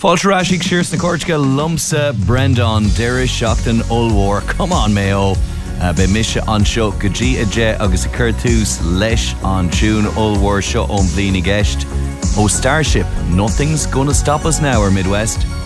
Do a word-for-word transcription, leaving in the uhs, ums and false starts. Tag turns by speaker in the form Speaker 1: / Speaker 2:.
Speaker 1: Fáilterásig sirs na Córteaga lumsa Brendan Deiris Seachtain Ulmhór. Come on, Mayo. Uh, be mise an seo go dtí a dé agus a chuir tús leis an tún Ulmhór seo ón bhliain i gceist. Oh Starship, nothing's gonna stop us now, our Midwest.